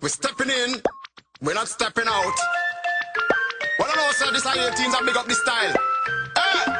We're stepping in, we're not stepping out. Well, I know, sir, this is 18s and big up this style.